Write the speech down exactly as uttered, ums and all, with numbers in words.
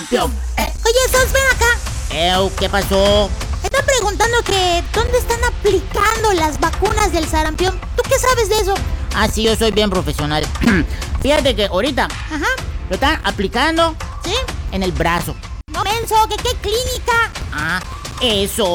Oye, Sos, ven acá. Ew, ¿qué pasó? Están preguntando que dónde están aplicando las vacunas del sarampión. ¿Tú qué sabes de eso? Ah, sí, yo soy bien profesional. Fíjate que ahorita Ajá. lo están aplicando ¿Sí? en el brazo. No, menso, ¿que qué clínica? Ah, eso.